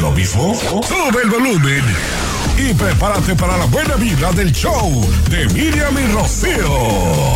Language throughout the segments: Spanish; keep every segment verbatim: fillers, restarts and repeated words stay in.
lo mismo? Sube el volumen y prepárate para la buena vibra del show de Miriam y Rocío.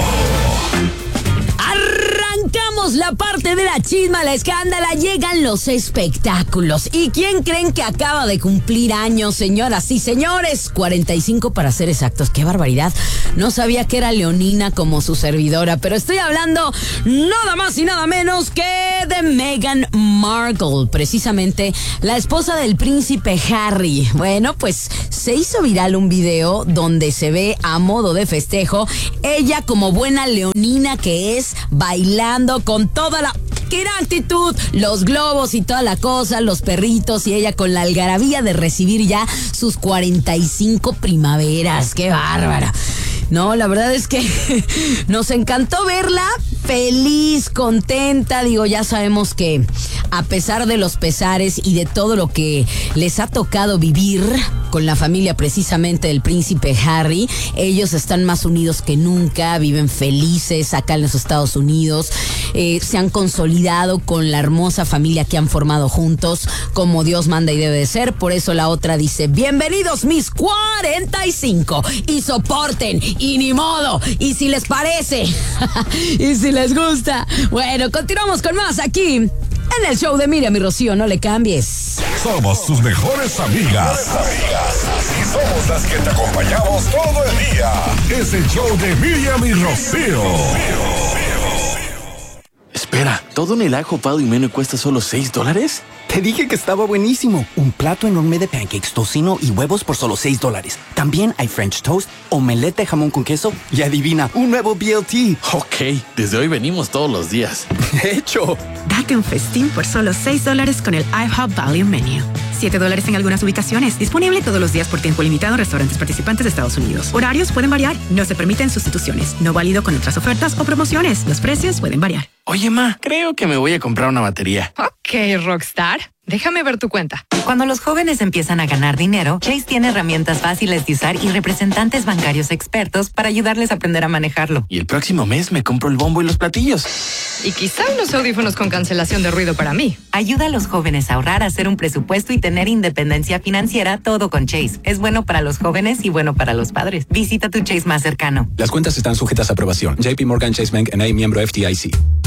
Arrancamos la parte de la chisma, la escándala, llegan los espectáculos. ¿Y quién creen que acaba de cumplir años, señoras y señores? cuarenta y cinco para ser exactos, qué barbaridad. No sabía que era leonina como su servidora, pero estoy hablando nada más y nada menos que de Meghan Markle, precisamente la esposa del príncipe Harry. Bueno, pues se hizo viral un video donde se ve a modo de festejo, ella como buena leonina que es, bailando con toda la gran actitud, los globos y toda la cosa, los perritos y ella con la algarabía de recibir ya sus cuarenta y cinco primaveras. ¡Qué bárbara! No, la verdad es que nos encantó verla feliz, contenta. Digo, ya sabemos que a pesar de los pesares y de todo lo que les ha tocado vivir con la familia precisamente del príncipe Harry, ellos están más unidos que nunca, viven felices acá en los Estados Unidos, eh, se han consolidado con la hermosa familia que han formado juntos, como Dios manda y debe de ser. Por eso la otra dice: bienvenidos mis cuarenta y cinco y soporten, y ni modo, y si les parece y si les gusta. Bueno, continuamos con más aquí en el show de Miriam y Rocío. No le cambies. Somos tus mejores amigas. amigas. Y somos las que te acompañamos todo el día. Es el show de Miriam y Rocío. Espera, ¿todo en el ajo, pado y menú cuesta solo seis dólares? Te dije que estaba buenísimo. Un plato enorme de pancakes, tocino y huevos por solo seis dólares. También hay French toast, omelette de jamón con queso y adivina, un nuevo B L T. Ok, desde hoy venimos todos los días. De hecho. Date un festín por solo seis dólares con el IHOP Value Menu. siete dólares en algunas ubicaciones. Disponible todos los días por tiempo limitado en restaurantes participantes de Estados Unidos. Horarios pueden variar. No se permiten sustituciones. No válido con otras ofertas o promociones. Los precios pueden variar. Oye, ma, creo que me voy a comprar una batería. Ok, Rockstar. Déjame ver tu cuenta. Cuando los jóvenes empiezan a ganar dinero, Chase tiene herramientas fáciles de usar y representantes bancarios expertos para ayudarles a aprender a manejarlo. Y el próximo mes me compro el bombo y los platillos. Y quizá unos audífonos con cancelación de ruido para mí. Ayuda a los jóvenes a ahorrar, a hacer un presupuesto y tener independencia financiera, todo con Chase. Es bueno para los jóvenes y bueno para los padres. Visita tu Chase más cercano. Las cuentas están sujetas a aprobación. J P Morgan Chase Bank N A, miembro F D I C.